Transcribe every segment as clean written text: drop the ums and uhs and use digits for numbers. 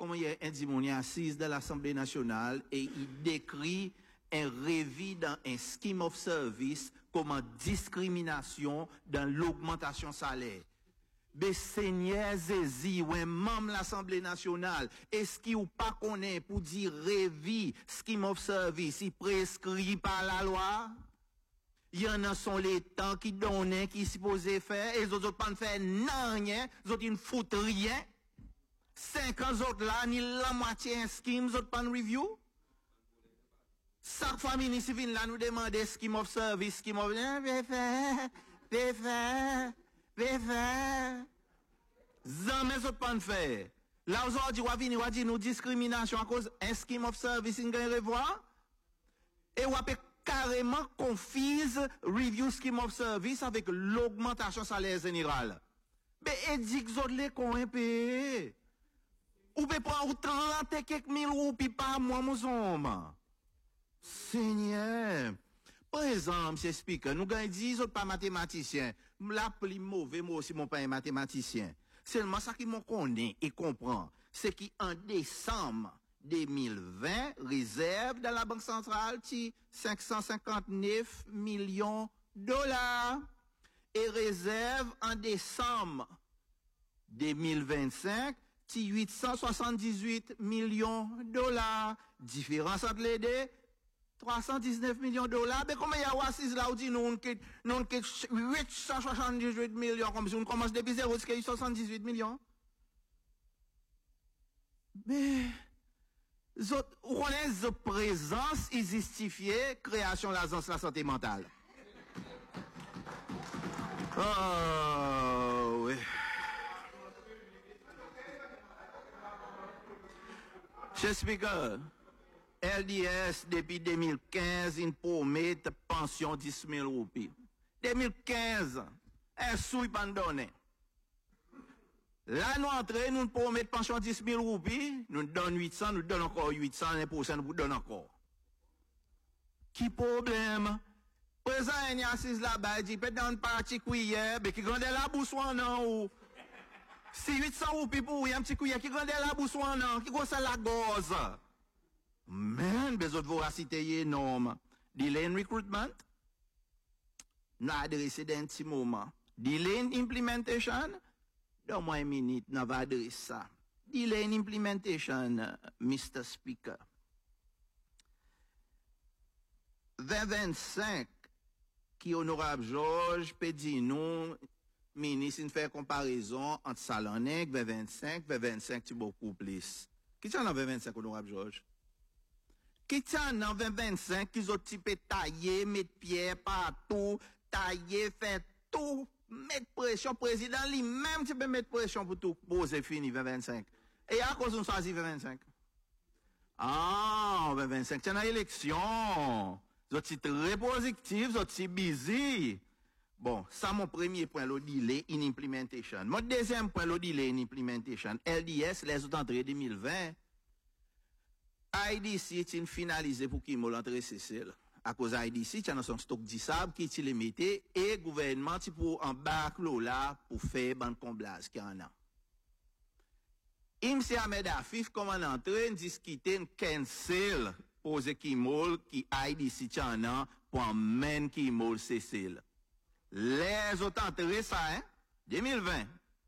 comment il y a un dimanche assise de l'Assemblée nationale et il décrit un révis dans un scheme of service comme en discrimination dans l'augmentation salaire. Mais Seigneur Zézi, ou un membre de l'Assemblée nationale, est-ce qu'il ou pas connaît pour dire révis, scheme of service, il prescrit par la loi? Il y en a sont les temps qui donnent, qui supposés faire, et les autres pas faire rien, les autres ils ne foutent rien. 50 autres là, ni la moitié un scheme, les autres pas de review. Chaque famille civile là nous demande scheme of service, scheme of jamais autres pas de faire. Là aujourd'hui on va dire nous discrimination à cause un scheme of service in gagne revoir et on peut carrément confise review scheme of service avec l'augmentation salaire générale. Mais et que autres les qu'on payer. Ou peut prendre 30 et quelques mille roupies par mois mon homme. Seigneur, par exemple, c'est speaker, nous gagnons 10 autres pas mathématiciens. La plus mauvais, moi aussi, mon pas un mathématicien. Seulement ça qui m'en connaît et comprend, c'est qu'en décembre 2020, réserve de la Banque centrale, 559 millions $. Et réserve en décembre 2025, 878 millions $. Différence entre les deux, 319 millions $. Mais comment il y a Oasis là où dit nous 878 millions comme si on commence depuis zéro jusqu'à 78 millions. Mais on a une présence qui justifiait création de l'agence de la santé mentale. Oh oui. Chers speaker, LDS, depuis 2015, il promet pension 10 000 roupies. 2015, un sou pas donné. Là, nous entrons, nous promet pension 10 000 roupies, nous donnons 800, nous donnons encore 800, 1% nous donnons encore. Qui problème? Président, il y a 6 là-bas, il dit, peut-être dans une partie cuillère, mais qui grandit la bouche ou non, ou. Si 800 roupies pour y a un petit cuillère qui grandit la bouche ou non, qui grosse la goze. Man, besoin de voracité énorme. Delay in recruitment. Nous adresser d'un petit moment. Delay in implementation. Donne-moi une minute, nous va adresser ça. Delay in implementation, Mr. Speaker. 2025, qui honorable Georges, peut dire nous, ministre, il fait comparaison entre Salonique, 2025, c'est beaucoup plus. Qui t'en a 2025, honorable Georges? Qui t'en a 2025, qui ont typé taillé, mettre pierre partout, tailler, faire tout, mettre pression, président lui-même, tu peux mettre pression pour tout poser fini 2025. Et à cause on choisit 2025. Ah, 2025, c'est une élection. C'est très positif, c'est busy. Bon, ça mon premier point, le delay in implementation. Mon deuxième point, le delay in implementation. LDS, les autres entrées 2020. IDC est finalisé pour qui m'a l'entrée Cécile. À cause IDC, il y a son stock d'ISAB qui est limité et gouvernement qui pour embarquer là pour faire ban comblage qui en a. M. Ahmed Afif, comme en entrée, discuter une cancel poser qui mol qui IDC qui en a pour amener qui mol Cécile. Les autres entrées ça, hein? 2020.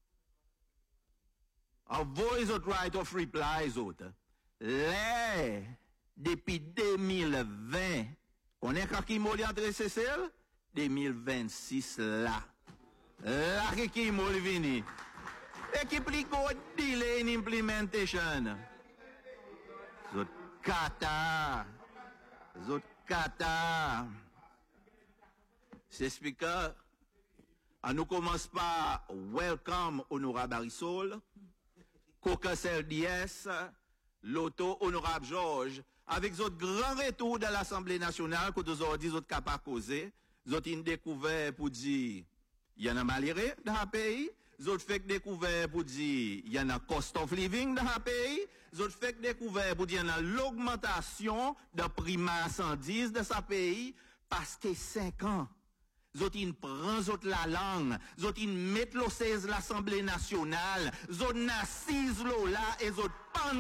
Avoid the right of reply, les autres. Les, depuis 2020, on est quand qui m'a entré Cécile? 2026 là. Là qui m'a venu. Et qui plique delay in implementation. Zot kata. Zot kata. C'est speaker. On nous commence par welcome honorable Barisol. Caucus LDS. L'auto honorable Georges, avec votre grand retour dans l'Assemblée nationale, que vous avez dit, vous êtes capable de causer, vous avez découvert pour dire, il y en a malheureux dans le pays, vous avez fait découvert pour dire, il y en a cost of living dans le pays, vous avez fait découvert pour dire, il y en a l'augmentation de prix marchandises de ce pays, parce que 5 ans, Zotin prend zot la langue, Zotin met l'Assemblée nationale, Zot n'assise là et Zot pan